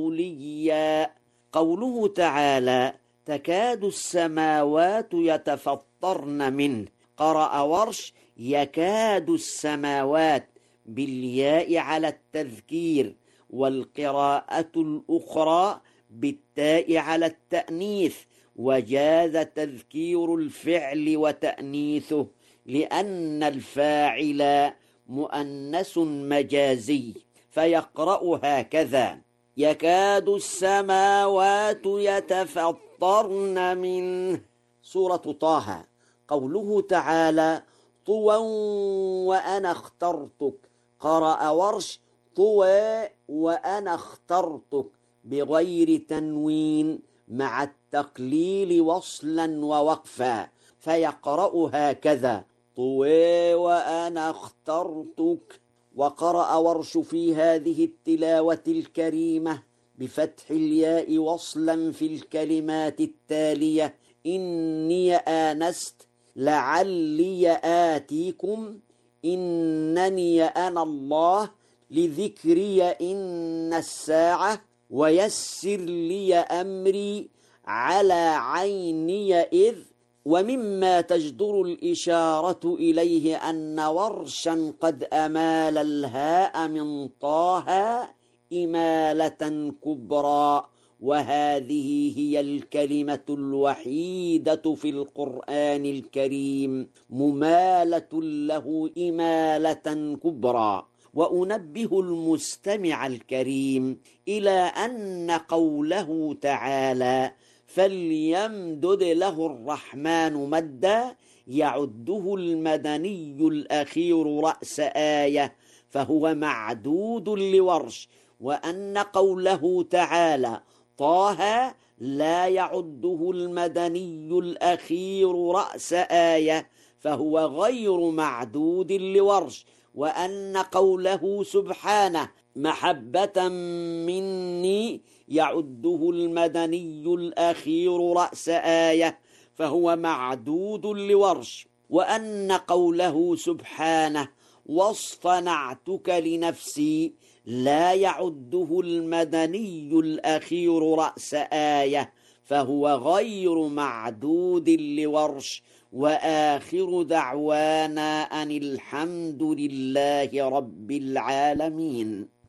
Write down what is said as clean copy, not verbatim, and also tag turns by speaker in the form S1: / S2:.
S1: ليا. قوله تعالى تكاد السماوات يتفطرن منه، قرأ ورش يكاد السماوات بالياء على التذكير، والقراءة الأخرى بالتاء على التأنيث، وجاز تذكير الفعل وتأنيثه لأن الفاعل مؤنث مجازي، فيقرأ هكذا يكاد السماوات يتفطرن منه. سورة طه. قوله تعالى طوى وأنا اخترتك، قرأ ورش طوى وأنا اخترتك بغير تنوين مع التقليل وصلا ووقفا، فيقرأ هكذا طوى وأنا اخترتك. وقرأ ورش في هذه التلاوة الكريمة بفتح الياء وصلا في الكلمات التالية إني آنست لعلي آتيكم إنني أنا الله لذكري إن الساعة ويسر لي أمري على عيني إذ. ومما تجدر الإشارة إليه أن ورشا قد أمال الهاء من طه إمالة كبرى، وهذه هي الكلمة الوحيدة في القرآن الكريم ممالة له إمالة كبرى. وأنبه المستمع الكريم إلى أن قوله تعالى فليمدد له الرحمن مدا يعده المدني الأخير رأس آية، فهو معدود لورش، وأن قوله تعالى طه لا يعده المدني الأخير رأس آية، فهو غير معدود لورش، وأن قوله سبحانه محبة مني يعده المدني الأخير رأس آية، فهو معدود لورش، وأن قوله سبحانه واصطنعتك لنفسي لا يعده المدني الأخير رأس آية، فهو غير معدود لورش. وآخر دعوانا أن الحمد لله رب العالمين.